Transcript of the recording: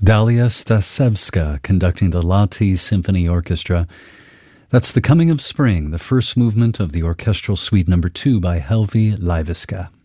Dalia Stasevska conducting the Lahti Symphony Orchestra. That's The Coming of Spring, the first movement of the Orchestral Suite No. 2 by Helvi Leiviska.